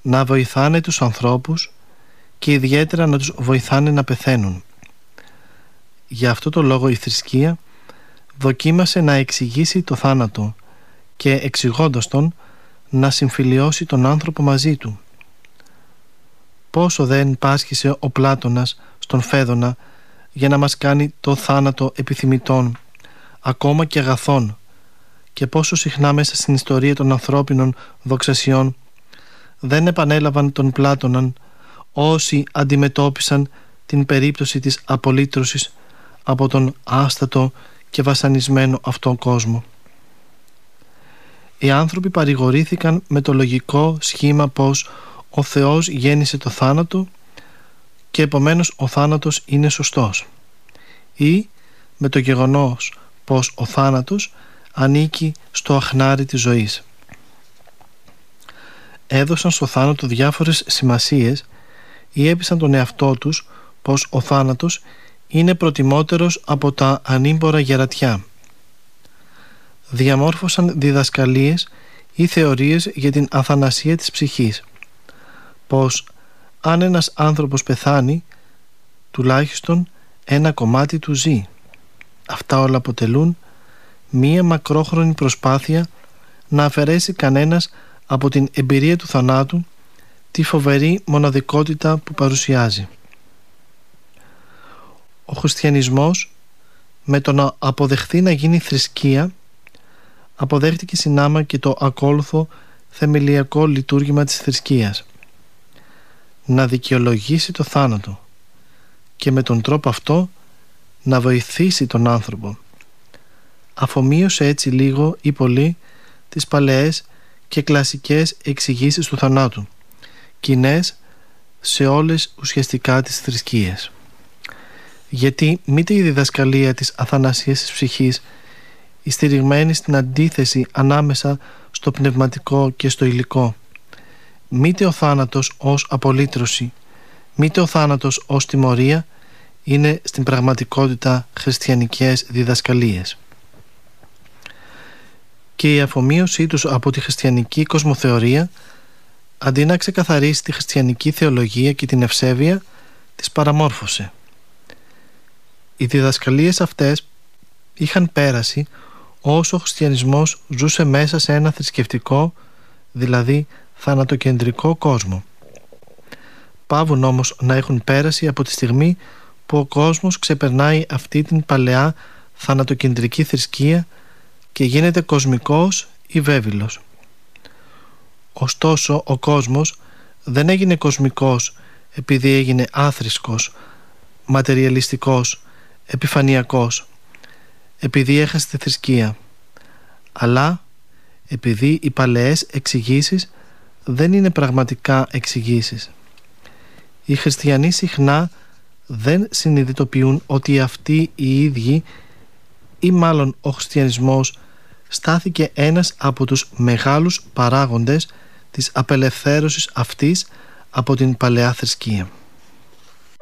να βοηθάνε τους ανθρώπους και ιδιαίτερα να τους βοηθάνε να πεθαίνουν. Για αυτό το λόγο η θρησκεία δοκίμασε να εξηγήσει το θάνατο και εξηγώντας τον να συμφιλιώσει τον άνθρωπο μαζί του. Πόσο δεν πάσχισε ο Πλάτωνας στον Φέδωνα για να μας κάνει το θάνατο επιθυμητών, ακόμα και αγαθών, και πόσο συχνά μέσα στην ιστορία των ανθρώπινων δοξασιών δεν επανέλαβαν τον Πλάτωναν όσοι αντιμετώπισαν την περίπτωση της απολύτρωσης από τον άστατο και βασανισμένο αυτόν κόσμο. Οι άνθρωποι παρηγορήθηκαν με το λογικό σχήμα πως ο Θεός γέννησε το θάνατο και επομένως ο θάνατος είναι σωστός, ή με το γεγονός πως ο θάνατος ανήκει στο αχνάρι της ζωής. Έδωσαν στο θάνατο διάφορες σημασίες ή έπεισαν τον εαυτό τους πως ο θάνατος είναι προτιμότερος από τα ανήμπορα γερατιά. Διαμόρφωσαν διδασκαλίες ή θεωρίες για την αθανασία της ψυχής, πως αν ένας άνθρωπος πεθάνει, τουλάχιστον ένα κομμάτι του ζει. Αυτά όλα αποτελούν μία μακρόχρονη προσπάθεια να αφαιρέσει κανένας από την εμπειρία του θανάτου τη φοβερή μοναδικότητα που παρουσιάζει. Ο χριστιανισμός, με το να αποδεχθεί να γίνει θρησκεία, αποδέχτηκε συνάμα και το ακόλουθο θεμελιακό λειτουργήμα της θρησκείας: να δικαιολογήσει το θάνατο και με τον τρόπο αυτό να βοηθήσει τον άνθρωπο. Αφομοίωσε έτσι λίγο ή πολύ τις παλαιές και κλασικές εξηγήσεις του θανάτου, κοινές σε όλες ουσιαστικά τις θρησκείες. Γιατί μήτε η διδασκαλία της αθανασίας της ψυχής, η στηριγμένη στην αντίθεση ανάμεσα στο πνευματικό και στο υλικό, μήτε ο θάνατος ως απολύτρωση, μήτε ο θάνατος ως τιμωρία, είναι στην πραγματικότητα χριστιανικές διδασκαλίες. Και η αφομοίωσή τους από τη χριστιανική κοσμοθεωρία, αντί να ξεκαθαρίσει τη χριστιανική θεολογία και την ευσέβεια, τις παραμόρφωσε. Οι διδασκαλίες αυτές είχαν πέρασει όσο ο χριστιανισμός ζούσε μέσα σε ένα θρησκευτικό, δηλαδή θανατοκεντρικό κόσμο. Παύουν όμως να έχουν πέρασει από τη στιγμή που ο κόσμος ξεπερνάει αυτή την παλαιά θανατοκεντρική θρησκεία και γίνεται κοσμικός ή βέβυλος. Ωστόσο ο κόσμος δεν έγινε κοσμικός επειδή έγινε άθρησκος, ματεριαλιστικός, επιφανειακός, επειδή έχασε τη θρησκεία, αλλά επειδή οι παλαιές εξηγήσεις δεν είναι πραγματικά εξηγήσεις. Οι χριστιανοί συχνά δεν συνειδητοποιούν ότι αυτοί οι ίδιοι, ή μάλλον ο χριστιανισμός, στάθηκε ένας από τους μεγάλους παράγοντες της απελευθέρωσης αυτής από την παλαιά θρησκεία.